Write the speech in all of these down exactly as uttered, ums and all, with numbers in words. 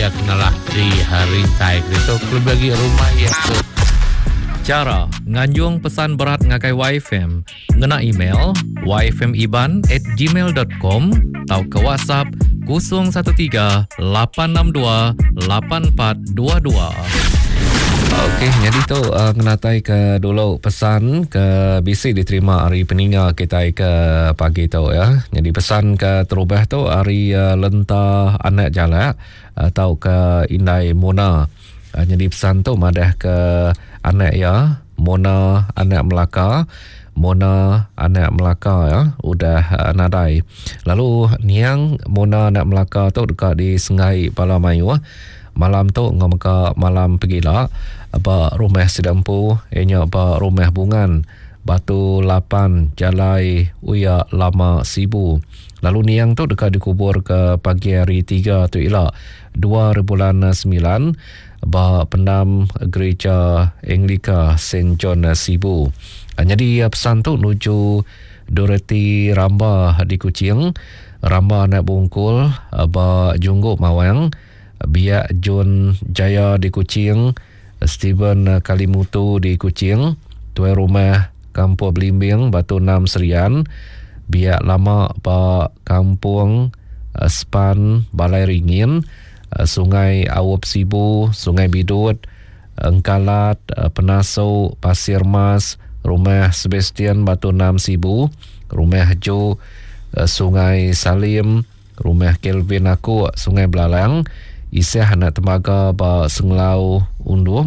ya kenalah di hari tai itu klub bagi rumah ya tu. Cara nganjung pesan berat ngakai Y F M ngena email y f m iban at gmail dot com atau ke WhatsApp kosong satu tiga lapan enam dua lapan empat dua dua. Okey, jadi tu uh, ngenatai ke dulu pesan ke bisi diterima hari peninga kita ke pagi tu ya. Jadi pesan ke terubah tu hari uh, lentah anak jala atau ke Indai Mona. Uh, jadi pesan tu madah ke anak ya, Mona anak Melaka, Mona anak Melaka ya, udah uh, nadai. Lalu niang Mona anak Melaka tu dekat di Sengai Palamayu. Malam tu ngomong malam pergilah apa rumah sedampu ianya apa rumah bungan Batu Lapan Jalai Uya Lama Sibu. Lalu niang tu dekat dikubur ke pagi hari tiga tu ialah dua bulan sembilan ba pendam gereja Anglika Saint John Sibu. Jadi pesan tu nuju Dorothy Ramba di Kuching, Ramba nak bungkul ba Junggu Mawang, Biak John Jaya di Kuching, Stephen Kalimutu di Kuching, tuan rumah Kampung Belimbing Batu Enam Serian, Biak lama Pak Kampung Span Balai Ringin, Sungai Awap Sibu, Sungai Bidut, Engkalat, Penasu, Pasir Mas, rumah Sebastian Batu Enam Sibu, rumah Jo Sungai Salim, rumah Kelvin Aku Sungai Belalang, Isih anak tembaga ba Senglau Unduh,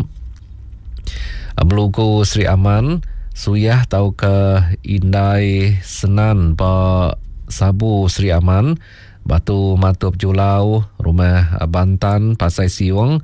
Melugu Sri Aman, Suyah tau ke Indai Senan ba Sabu Sri Aman, Batu Matup Julau, rumah Bantan Pasai Siung,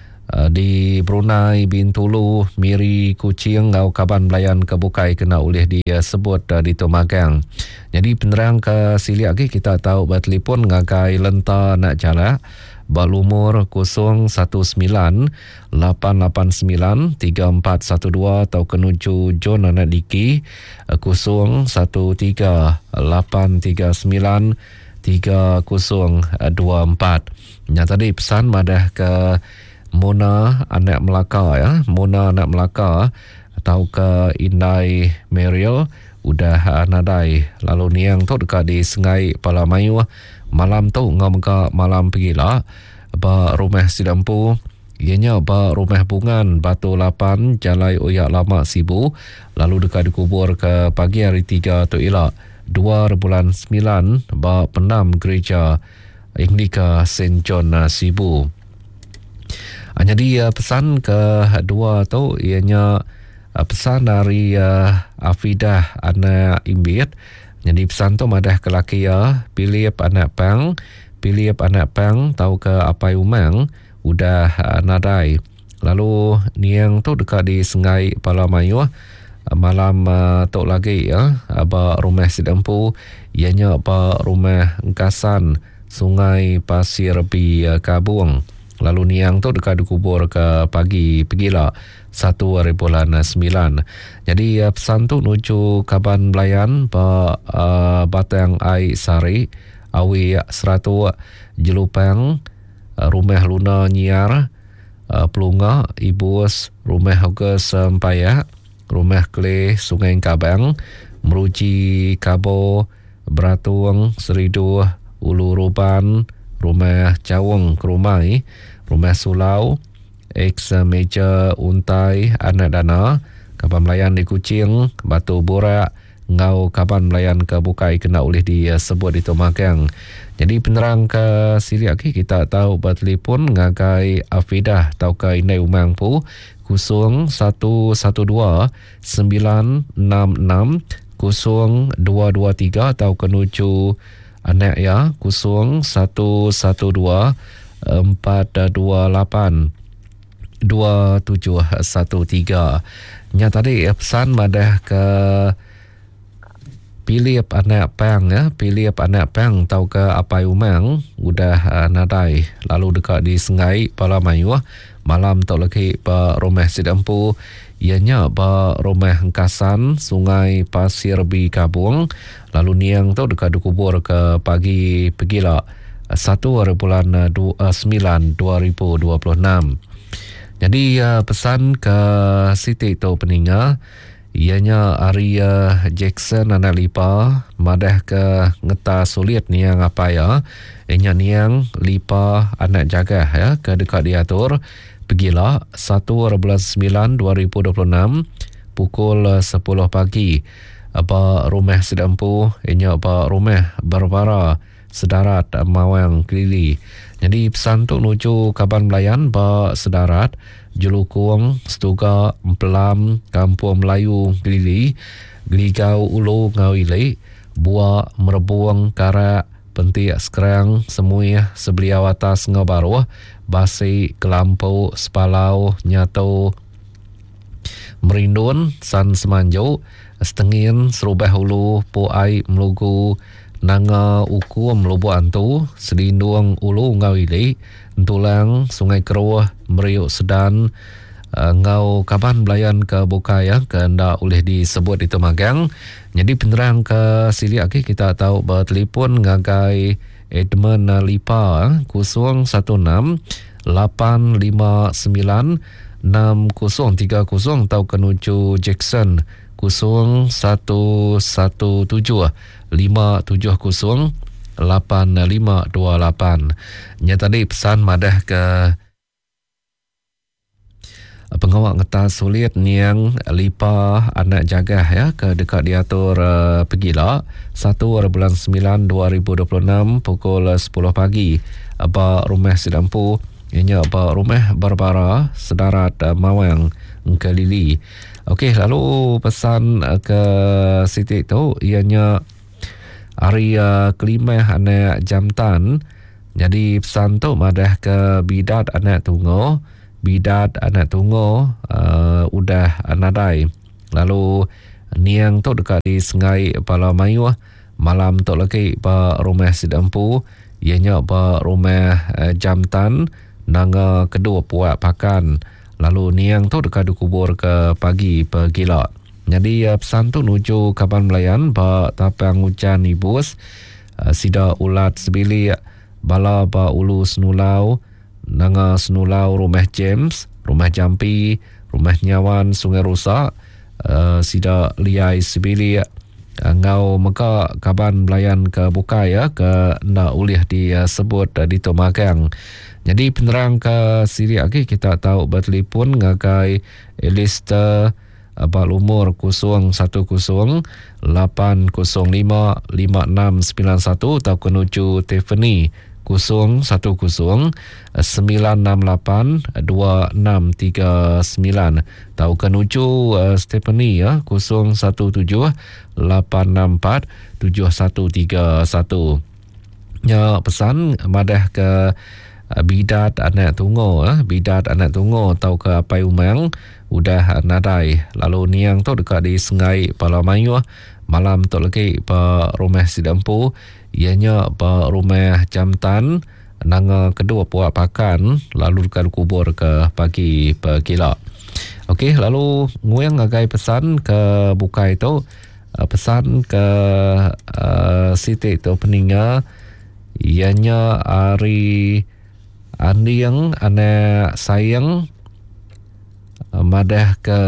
di Brunei Bintulu Miri Kuching Ngau Kaban Belayan Kebukai kena oleh dia sebut di Tomagang. Jadi penerang ke sili lagi kita tahu bertelefon ngagai lenta nak jala balumur kosong satu sembilan lapan lapan sembilan tiga empat satu dua atau kenuju John anak Diki kosong satu tiga lapan tiga sembilan tiga kosong dua empat. Yang tadi pesan madah ke Mona anak Melaka ya, Mona anak Melaka atau ke Indai Meril udah nadai. Lalu niang tu dekat di Sengai Palamayu malam tu ngomong malam pergilah ba rumah sedampu ianya ba rumah bungan Batu Lapan Jalai Uyak Lama Sibu. Lalu dekat dikubur ke pagi hari tiga tu ialah dua bulan sembilan ba penam gereja Anglika Saint John Sibu. Jadi uh, pesan kedua tu ianya uh, pesan dari uh, Afidah anak Imbit. Jadi pesan tu madah ke laki ya, pilih anak pang, pilih anak pang tahu ke apa umang udah uh, nadai. Lalu niang tu dekat di Sengai Palamayu uh, malam uh, tu lagi ya, apa rumah sedampu ianya apa rumah Engkasan Sungai Pasir Bi uh, Kabung. Lalu niang tu dekat dikubur ke pagi pergilah satu bulan sembilan. Jadi uh, pesan tu nuju Kaban Belayan ba uh, Batang Ai Sari Awi Seratu Jelupang, uh, rumah Luna Nyiar, uh, Pelunga Ibus, rumah Hoga Sempaya, rumah Kle Sungai Kabang, Meruji Kabo, Beratung Seridu Ulu Ruban, rumah Cawang Kerumai, rumah Sulau, Ex Meja Untai Anak Dana, Kaban Melayan di Kuching, Batu Borak, Ngau Kaban Melayan Kebukai kena oleh disebut di Tomagang. Jadi penerang ke sili lagi kita tahu bertelefon ngagai Afidah tau ke Indai Umang pu kosong satu satu dua sembilan enam enam kosong dua dua tiga atau kenuju anak ya kosong satu satu dua empat dua lapan dua tujuh satu tiga. Nya tadi pesan madah ke pilih anak pang ya, pilih anak pang tahu ke apa umang udah uh, nadai. Lalu dekat di Sengai Palamayu malam tu lagi ba rumah sedampu ianya ba rumah Engkasan Sungai Pasir Bi Kabung. Lalu niang tu dekat dikubur ke pagi pergilah satu hari bulan sembilan dua ribu dua puluh enam. Jadi uh, pesan ke Siti itu peninga, ianya hari uh, Jackson anak lipa madah ke ngeta sulit niang apa ya, ianya niang lipa anak jaga ya ke dekat diatur pergilah satu hari bulan sembilan dua ribu dua puluh enam pukul sepuluh pagi. Apa rumah sedampu, ianya apa rumah berbara sedarat Mawang Kelili. Jadi pesan tu nuju Kaban Melayan ba sedarat Jelukung, Setuga, Empelam, Kampung Melayu Kelili, Geligau Ulu Ngawili, Buah Merebuang Karak, Pentik Sekerang, Semui, Sebeliau Atas Ngabaruh, Basi, Kelampau, Sepalau, Nyatau, Merindun, San Semanjau, Setengin, Serubah Ulu, Puai, Melugu, Nanga Uku, Melubu Antu, Selindung Ulu, Ngawili, Ntulang, Sungai Keruh, Meriuk Sedan, uh, Ngau Kaban Belayan ke Bukaya, ke ndak boleh disebut itu magang. Jadi penerang ke sili lagi kita tahu bertelefon ngagai Edmund Lipa, kosong satu enam lapan lima sembilan enam kosong tiga kosong atau kenuju Jackson kosong satu satu tujuh lima tujuh kosong lapan lima dua lapan. Nya tadi pesan madah ke pengawak ngetas sulit niang lipa anak jaga ya ke dekat diatur uh, pergilah satu hari bulan sembilan dua ribu dua puluh enam pukul sepuluh pagi. Apa rumah sedampu ianya apa rumah berbara sedarat uh, Mawang Kelili. Okey, lalu pesan uh, ke Siti tu ianya hari uh, kelima anak jantan. Jadi pesan tu madah ke bidat anak tunggu, bidat anak tunggu uh, udah nadai. Lalu niang tu dekat di Sungai Palamayu, malam tu lagi pa rumah sedampu ianya pa rumah uh, jantan nanga kedua puak pakan. Lalu niang tu dekat dikubur ke pagi pergila. Jadi uh, pesan tu nuju Kaban Melayan ba tapang hujan ibus uh, sida ulat sebili bala ba ulu senulau nanga senulau rumah James, rumah Jampi, rumah Nyawan Sungai Rusak uh, sida liai sebili uh, ngau maka Kaban Melayan ke Bukaya ke nak ulih disebut uh, di Tomagang. Jadi penerang ke siri lagi kita tahu bertelefon ngagai Elista abal umur kosong satu kosong lapan kosong lima lima enam sembilan satu atau kenuju Tiffany kosong satu kosong sembilan enam lapan dua enam tiga sembilan atau kenuju uh, Stephanie ya kosong satu tujuh lapan enam empat tujuh satu tiga satu. Ya pesan madah ke bidat anak tunggu, eh? bidat anak tunggu atau ke Apai Umang udah nadai. Lalu niang tu dekat di Sungai Palamayu, malam tu lagi pa rumah sedampu, ianya pa rumah jantan nanga kedua puak pakan, lalu dekat kubur ke pagi pergila. Okey, lalu nguyang agai pesan ke Bukai tu, pesan ke uh, Siti tu peninggal, ianya hari Andiang anak sayang madah ke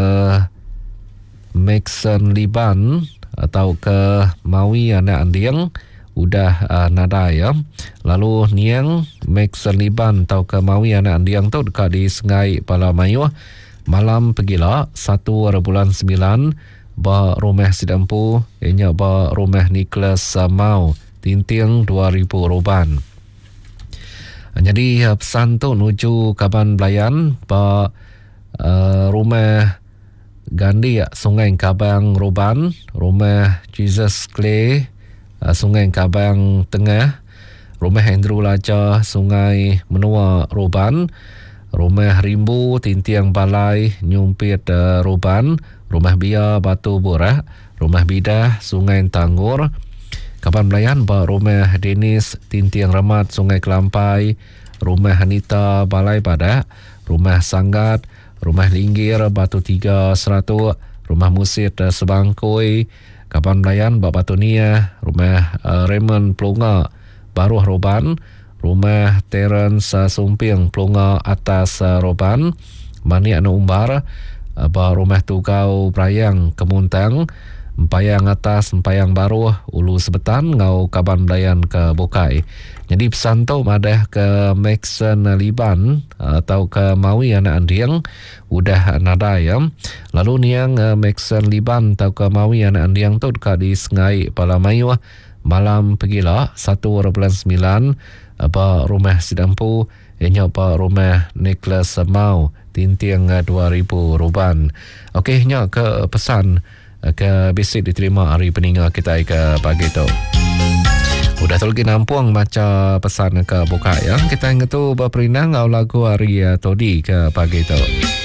Maxon Liban atau ke Maui anak Andiang udah uh, nada ya. Lalu niang Maxon Liban atau ke Maui anak Andiang tu dekat di Sungai Palamayu malam pergila satu hari bulan sembilan ba rumah sedampu ianya ba rumah Nicholas uh, Mau Tinting dua ribu roban. Jadi pesan tu nuju Kaban Belayan pa uh, rumah Gandhi Sungai Kabang Roban, rumah Jesus Clay uh, Sungai Kabang Tengah, rumah Andrew Laja Sungai Menua Roban, rumah Rimbu Tintiang Balai Nyumpit uh, Roban, rumah Bia Batu Borak, rumah Bidah Sungai Tanggur, Kaban Belayan ba rumah Dennis Tintiang Remat Sungai Kelampai, rumah Hanita Balai Badak, rumah Sanggat, rumah Linggir Batu Tiga Seratu, rumah Musit Sebangkoi, Kaban Belayan ba Batu Nia, rumah uh, Raymond Plonga Baruh Roban, rumah Terence uh, Sumping Pelunga atas uh, Roban Mani Anu Umbar apa rumah Tugau Brayang Kemuntang Empayang Atas Empayang Baru Ulu Sebetan Ngau Kaban Dayan ke Bokai. Jadi pesan tu madah ke Maxon Liban atau ke Maui anak Andiang udah nada ya. Lalu niang uh, Maxon Liban atau ke Maui anak Andiang tu dekat di Sengai Palamayu malam pergilah satu bulan sembilan apa rumah Sidampu ianya apa rumah Nicholas Mau Tintiang dua ribu Ruban. Okey nya ke pesan ke bisik diterima hari peninga kita ke pagi tu. Udah tolong nampuang macam pesan ke buka ya. Kita ingat tu berperinang au lagu hari todi ke pagi tu.